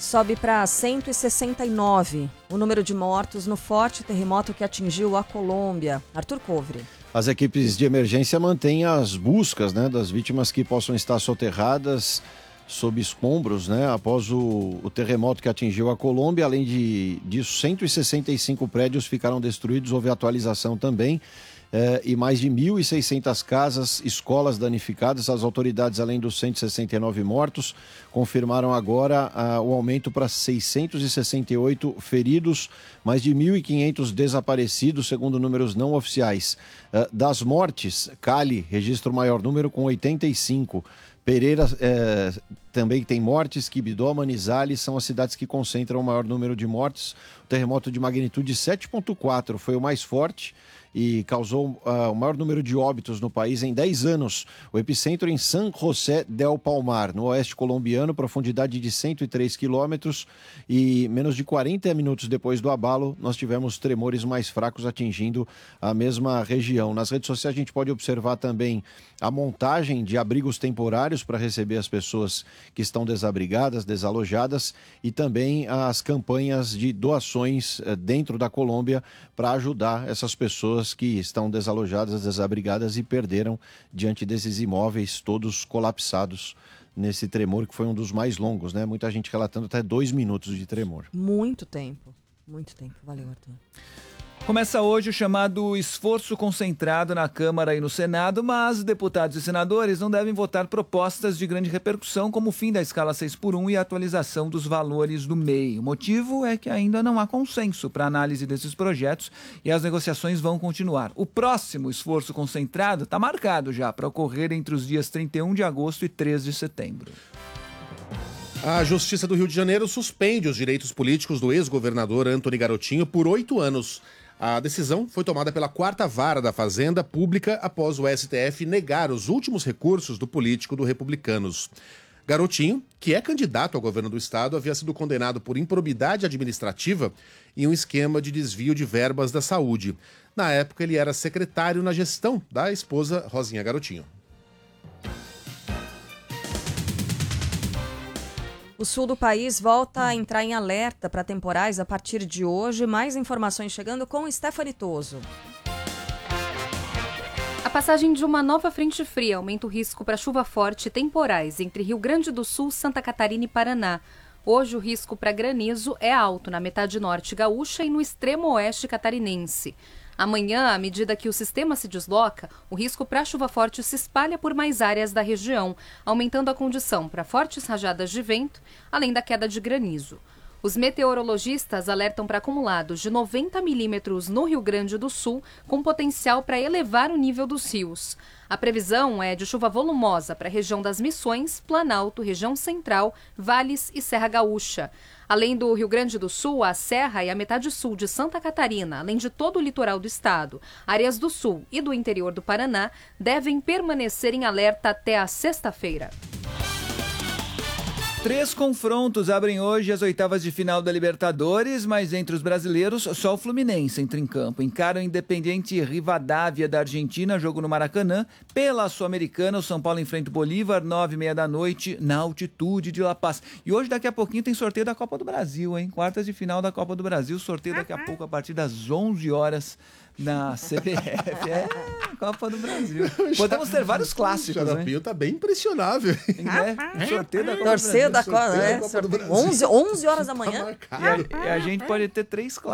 sobe para 169 o número de mortos no forte terremoto que atingiu a Colômbia. Arthur Covre. As equipes de emergência mantêm as buscas, das vítimas que possam estar soterradas sob escombros, após o terremoto que atingiu a Colômbia. Além disso, 165 prédios ficaram destruídos, houve atualização também. E mais de 1.600 casas, escolas danificadas. As autoridades, além dos 169 mortos, confirmaram agora o aumento para 668 feridos, mais de 1.500 desaparecidos, segundo números não oficiais. Das mortes, Cali registra o maior número com 85. Pereira também tem mortes, Quibidó, Manizales são as cidades que concentram o maior número de mortes. O terremoto de magnitude 7,4 foi o mais forte e causou o maior número de óbitos no país em 10 anos. O epicentro em San José del Palmar, no oeste colombiano, profundidade de 103 quilômetros, e menos de 40 minutos depois do abalo, nós tivemos tremores mais fracos atingindo a mesma região. Nas redes sociais a gente pode observar também a montagem de abrigos temporários para receber as pessoas que estão desabrigadas, desalojadas, e também as campanhas de doações dentro da Colômbia para ajudar essas pessoas que estão desalojadas, desabrigadas e perderam diante desses imóveis todos colapsados nesse tremor que foi um dos mais longos, Muita gente relatando até 2 minutos de tremor. Muito tempo. Valeu, Arthur. Começa hoje o chamado esforço concentrado na Câmara e no Senado, mas deputados e senadores não devem votar propostas de grande repercussão, como o fim da escala 6x1 e a atualização dos valores do MEI. O motivo é que ainda não há consenso para análise desses projetos e as negociações vão continuar. O próximo esforço concentrado está marcado já para ocorrer entre os dias 31 de agosto e 3 de setembro. A Justiça do Rio de Janeiro suspende os direitos políticos do ex-governador Antony Garotinho por 8 anos. A decisão foi tomada pela 4ª Vara da Fazenda Pública após o STF negar os últimos recursos do político do Republicanos. Garotinho, que é candidato ao governo do estado, havia sido condenado por improbidade administrativa e um esquema de desvio de verbas da saúde. Na época, ele era secretário na gestão da esposa Rosinha Garotinho. O sul do país volta a entrar em alerta para temporais a partir de hoje. Mais informações chegando com Stephanie Toso. A passagem de uma nova frente fria aumenta o risco para chuva forte e temporais entre Rio Grande do Sul, Santa Catarina e Paraná. Hoje o risco para granizo é alto na metade norte gaúcha e no extremo oeste catarinense. Amanhã, à medida que o sistema se desloca, o risco para chuva forte se espalha por mais áreas da região, aumentando a condição para fortes rajadas de vento, além da queda de granizo. Os meteorologistas alertam para acumulados de 90 milímetros no Rio Grande do Sul, com potencial para elevar o nível dos rios. A previsão é de chuva volumosa para a região das Missões, Planalto, região central, Vales e Serra Gaúcha. Além do Rio Grande do Sul, a Serra e a metade sul de Santa Catarina, além de todo o litoral do estado, áreas do sul e do interior do Paraná, devem permanecer em alerta até a sexta-feira. 3 confrontos abrem hoje as oitavas de final da Libertadores, mas entre os brasileiros, só o Fluminense entra em campo. Encara o Independiente Rivadavia da Argentina, jogo no Maracanã. Pela Sul-Americana, o São Paulo enfrenta o Bolívar, 9h30 da noite, na altitude de La Paz. E hoje, daqui a pouquinho, tem sorteio da Copa do Brasil, hein? Quartas de final da Copa do Brasil, sorteio daqui a pouco, a partir das 11 horas. Na CBF, Copa do Brasil. Podemos ter vários clássicos, O Xaropinho tá bem impressionável. Sorteio da Copa Torcer da do Brasil. Copa, 11 horas da manhã. E a gente pode ter 3 clássicos.